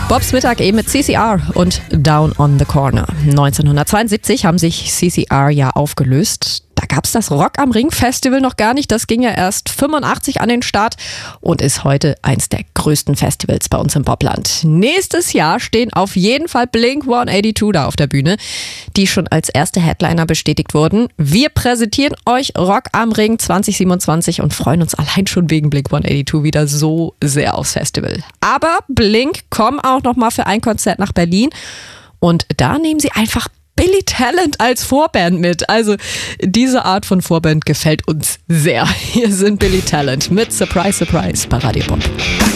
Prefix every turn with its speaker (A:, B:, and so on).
A: Bobs Mittag eben mit CCR und Down on the Corner. 1972 haben sich CCR ja aufgelöst. Da gab es das Rock am Ring Festival noch gar nicht. Das ging ja erst 85 an den Start und ist heute eins der größten Festivals bei uns im Bobland. Nächstes Jahr stehen auf jeden Fall Blink-182 da auf der Bühne, die schon als erste Headliner bestätigt wurden. Wir präsentieren euch Rock am Ring 2027 und freuen uns allein schon wegen Blink-182 wieder so sehr aufs Festival. Aber Blink kommen auch noch mal für ein Konzert nach Berlin und da nehmen sie einfach Billy Talent als Vorband mit. Also diese Art von Vorband gefällt uns sehr. Hier sind Billy Talent mit Surprise, Surprise bei Radio Bob.